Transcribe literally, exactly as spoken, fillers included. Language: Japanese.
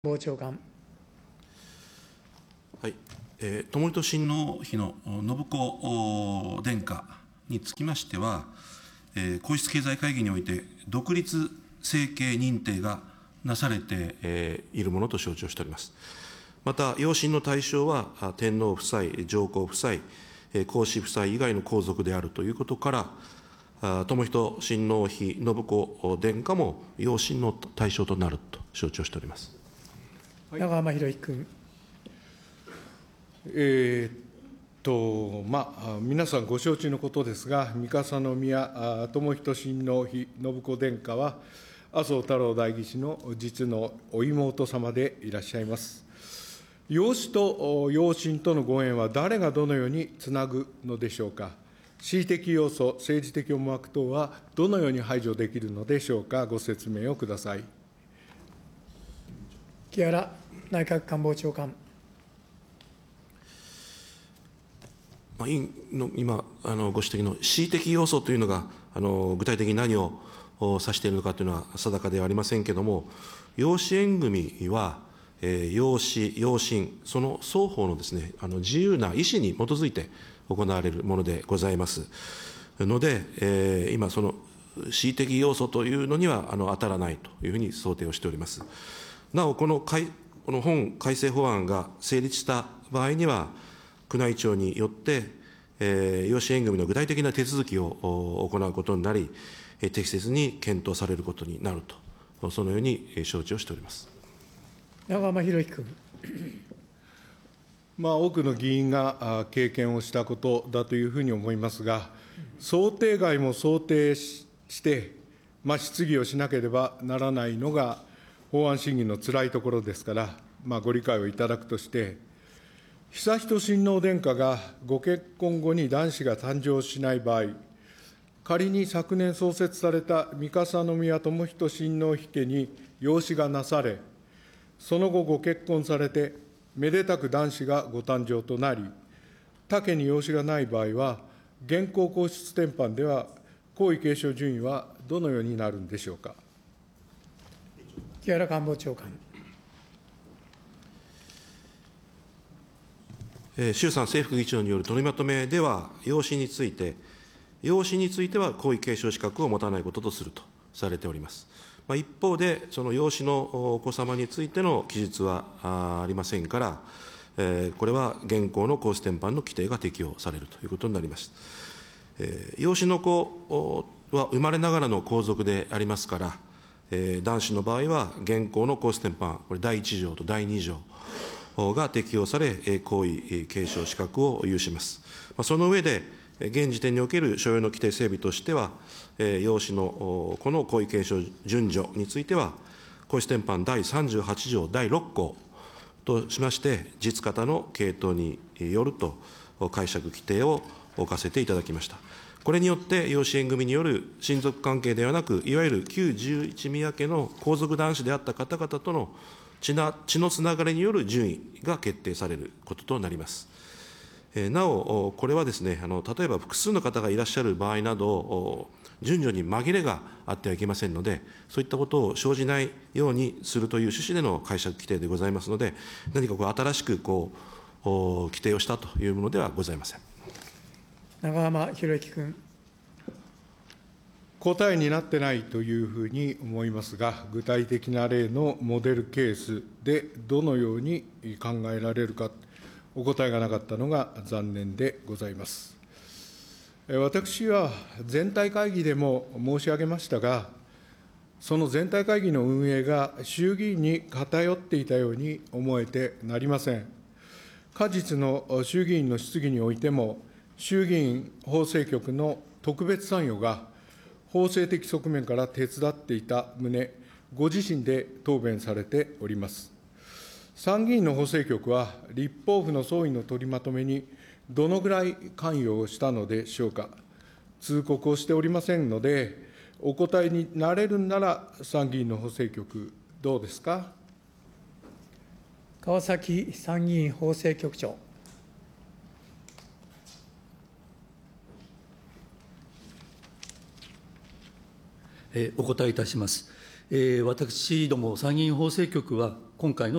官房長官。 はい、えー、共と親王妃の信子殿下につきましては、えー、皇室経済会議において、独立政経認定がなされて、えー、いるものと承知をしております。また、養親の対象は、天皇夫妻、上皇夫妻、皇嗣夫妻以外の皇族であるということから、寛仁親王妃信子殿下も養親の対象となると承知をしております。 長浜博行君。 えーっと、まあ、皆さんご承知のことですが、三笠宮寛仁親王妃信子殿下は、麻生太郎代議士の実のお妹様でいらっしゃいます。養子と養親とのご縁は誰がどのようにつなぐのでしょうか。恣意的要素、政治的思惑等はどのように排除できるのでしょうか。ご説明をください。 木原内閣官房長官。 委員の今あのご指摘の恣意的要素というのがあの具体的に何を指しているのかというのは定かではありませんけれども、養子縁組は、えー、養子、養親、その双方のですね、あの自由な意思に基づいて行われるものでございますので、えー、今、その恣意的要素というのにはあの当たらないというふうに想定をしております。なお、この改この本改正法案が成立した場合には、宮内庁によって、えー、養子縁組の具体的な手続きを行うことになり、適切に検討されることになると、そのように承知をしております。 長浜博行君。 まあ、多くの議員が経験をしたことだというふうに思いますが、想定外も想定して、まあ、質疑をしなければならないのが、法案審議のつらいところですから、まあ、ご理解をいただくとして、悠仁親王殿下がご結婚後に男子が誕生しない場合、仮に昨年創設された三笠宮寛仁親王妃家に養子がなされ、その後ご結婚されて、めでたく男子がご誕生となり、他家に養子がない場合は、現行皇室典範では、皇位継承順位はどのようになるんでしょうか。 木原官房長官。 衆参正副議長による取りまとめでは、養子について、養子については皇位継承資格を持たないこととするとされております。まあ、一方で、その養子のお子様についての記述は あ, ありませんから、えー、これは現行の皇室典範の規定が適用されるということになります。えー、養子の子は生まれながらの皇族でありますから、えー、男子の場合は現行の皇室典範、これだいいち条とだいに条が適用され、皇位継承資格を有します。その上で、現時点における所要の規定整備としては、養子のこの皇位継承順序については、皇室典範だいさんじゅうはち条だいろっ項としまして、実方の系統によると解釈規定を置かせていただきました。これによって、養子縁組による親族関係ではなく、いわゆる旧十一宮家の皇族男子であった方々との血な血のつながりによる順位が決定されることとなります。えー、なお、これはですね、あの例えば複数の方がいらっしゃる場合など、順序に紛れがあってはいけませんので、そういったことを生じないようにするという趣旨での解釈規定でございますので、何かこう新しくこう規定をしたというものではございません。 長浜博行君。 答えになってないというふうに思いますが、具体的な例のモデルケースでどのように考えられるか、お答えがなかったのが残念でございます。私は全体会議でも申し上げましたが、その全体会議の運営が衆議院に偏っていたように思えてなりません。過日の衆議院の質疑においても、衆議院法制局の特別参与が法制的側面から手伝っていた旨、ご自身で答弁されております。参議院の法制局は、立法府の総意の取りまとめにどのぐらい関与をしたのでしょうか。通告をしておりませんので、お答えになれるなら、参議院の法制局、どうですか。 川崎参議院法制局長。 お答えいたします。私ども参議院法制局は、今回の